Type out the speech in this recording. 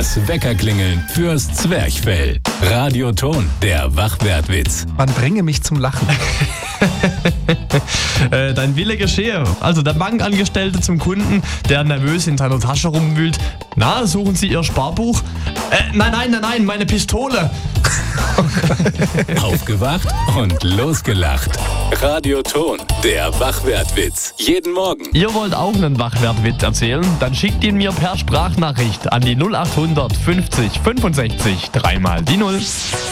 Das Weckerklingeln fürs Zwerchfell. Radioton, der Wachwertwitz. Man bringe mich zum Lachen. Dein Wille geschehe. Also der Bankangestellte zum Kunden, der nervös in seiner Tasche rumwühlt. Na, suchen Sie Ihr Sparbuch? Nein, meine Pistole. Aufgewacht und losgelacht. Radioton, der Wachwertwitz. Jeden Morgen. Ihr wollt auch einen Wachwertwitz erzählen? Dann schickt ihn mir per Sprachnachricht an die 0800 50 65 3 mal die 0.